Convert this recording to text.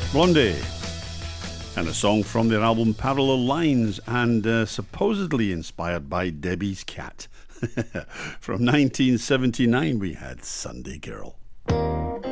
Blondie, and a song from their album Parallel Lines, and supposedly inspired by Debbie's Cat. From 1979 we had Sunday Girl.